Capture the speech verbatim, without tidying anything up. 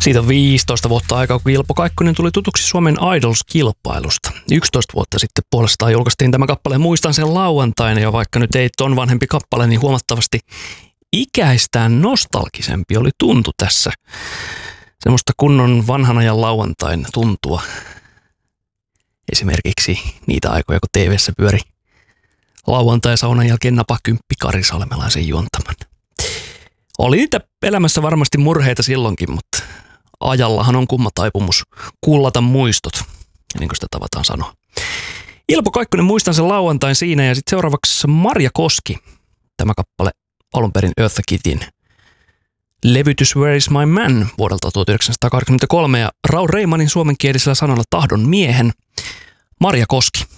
Siitä on viisitoista vuotta aikaa, kun Ilpo Kaikkonen tuli tutuksi Suomen Idols-kilpailusta. yksitoista vuotta sitten puolestaan julkaistiin tämä kappale Muistan sen lauantaina, ja vaikka nyt ei ton vanhempi kappale, niin huomattavasti ikäistään nostalgisempi oli tuntu tässä. Semmoista kunnon vanhan ajan lauantain tuntua. Esimerkiksi niitä aikoja, kun T V:ssä pyöri lauantai-saunan jälkeen Napakymppi Kari Salmelaisen juontaman. Oli niitä elämässä varmasti murheita silloinkin, mutta ajallahan on kumma taipumus kullata muistot, niin kuin sitä tavataan sanoa. Ilpo Kaikkonen, Muistan sen lauantain siinä, ja sitten seuraavaksi Marja Koski. Tämä kappale alun perin Eartha Kittin levytys Where is my man vuodelta tuhatyhdeksänsataakahdeksankymmentäkolme, ja Raul Reimanin suomenkielisellä sanalla Tahdon miehen. Marja Koski.